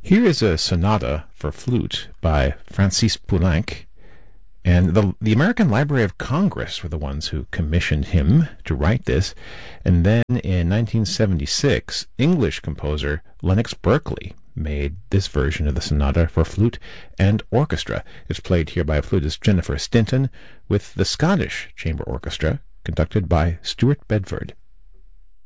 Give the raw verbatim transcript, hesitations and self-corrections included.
Here is a sonata for flute by Francis Poulenc, and the, the American Library of Congress were the ones who commissioned him to write this. And then in nineteen seventy-six, English composer Lennox Berkeley made this version of the sonata for flute and orchestra. It's played here by flutist Jennifer Stinton with the Scottish Chamber Orchestra, conducted by Stuart Bedford.